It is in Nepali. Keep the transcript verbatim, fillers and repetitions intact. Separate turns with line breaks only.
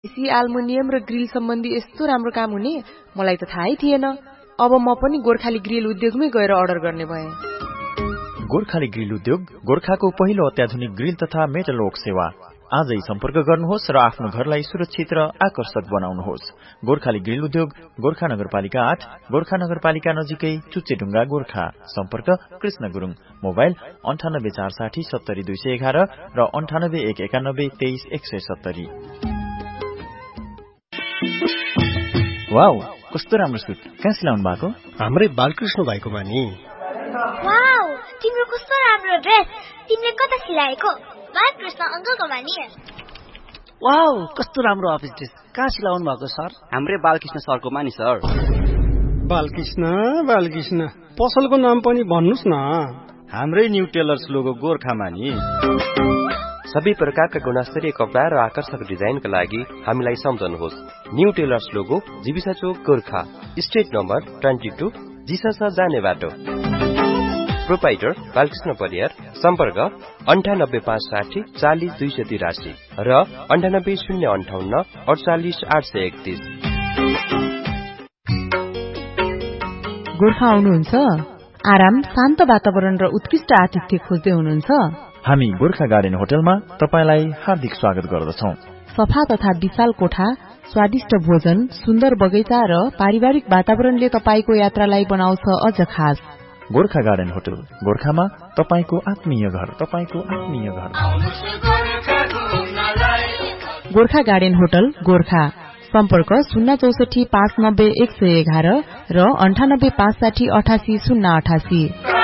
एसी एल्युमिनियम र ग्रिल सम्बन्धी यस्तो राम्रो काम हुने मलाई त थाहै थिएन। अब म पनि गोर्खाली ग्रिल उद्योगमै गएर अर्डर गर्ने भएँ।
गोर्खाली ग्रिल उद्योग गोर्खाको पहिलो अत्याधुनिक ग्रिल तथा मेटल वर्क सेवा। आजै सम्पर्क गर्नुहोस् र आफ्नो घरलाई सुरक्षित र आकर्षक बनाउनुहोस्। गोर्खाली ग्रिल उद्योग गोर्खा नगरपालिका आठ, गोर्खा नगरपालिका नजिकै चुच्चेढुङ्गा गोर्खा। सम्पर्क कृष्ण गुरुङ। मोबाइल अन्ठानब्बे चार साठी सत्तरी दुई सय एघार र अन्ठानब्बे एक एकानब्बे तेइस एक सय सत्तरी। वाउ, कस्तो राम्रो सुट। कहाँ सिलाउनु भएको?
हाम्रै बालकृष्ण भाइकोमा नि।
वाउ, तिम्रो कस्तो राम्रो ड्रेस। तिमीले कता सिलाएको? बालकृष्ण अंकलकोमा नि।
वाउ, कस्तो राम्रो अफिस ड्रेस। कहाँ सिलाउनु भएको सर?
हाम्रै बालकृष्ण सरकोमा नि सर।
बालकृष्ण बालकृष्ण पसलको नाम पनि भन्नुस् न।
हाम्रै न्यू टेलर्स लोगो गोर्खामा नि।
सबै प्रकारका गुणस्तरीय कपडा र आकर्षक डिजाइनका लागि हामीलाई सम्झनुहोस्। न्यू टेलर्स लोगो जीविसा चोक गोर्खा, स्ट्रिट नम्बर बाइस, जिसस जाने बाटो। प्रोपाइटर बालकृष्ण परियार। सम्पर्क अन्ठानब्बे पाँच साठी चालिस दुई सय तिरासी र अन्ठानब्बे शून्य अन्ठाउन्न अडचालिस आठ सय एकतिस।
गोर्खा आउनुहुन्छ? आराम, शान्त वातावरण र उत्कृष्ट आतिथ्य खोज्दै हुनुहुन्छ?
हामी गोर्खा गार्डन होटलमा तपाईलाई हार्दिक स्वागत गर्दछौं।
सफा तथा विशाल कोठा, स्वादिष्ट भोजन, सुन्दर बगैँचा र पारिवारिक वातावरणले तपाईको यात्रालाई बनाउँछ अझ खास।
गोर्खा गार्डन होटल गोर्खामा तपाईको आत्मीय घर, तपाईको आत्मीय घर।
Gorkha garden hotel Gorkha. सम्पर्क शून्य चौसठी पाँच नब्बे एक सय एघार र अन्ठानब्बे पाँच साठी अठासी शून्य अठासी।